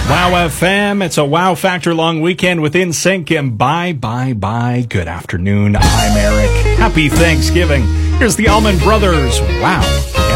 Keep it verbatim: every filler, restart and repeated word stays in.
Wow F M, it's a Wow Factor long weekend with In Sync, and bye, bye, bye. Good afternoon, I'm Eric. Happy Thanksgiving. Here's the Allman Brothers. Wow.